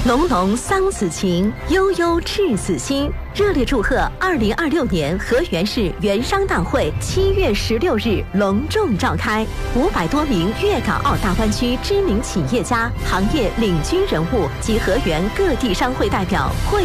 浓浓桑梓情，悠悠赤子心。热烈祝贺2026年河源市原商大会7月16日隆重召开，500多名粤港澳大湾区知名企业家、行业领军人物及河源各地商会代表会